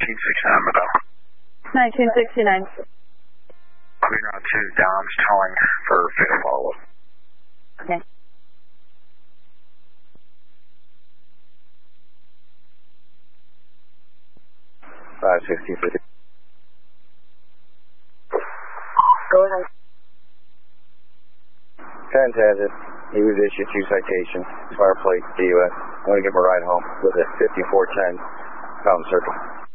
1969, madam. 1969. Clean route 2, Dom's towing for fifth follow-up. Okay. Go ahead. 10 Transit. He was issued 2 citations. Fireplate DUS. I'm going to give him a ride home with a 5410 Fountain Circle.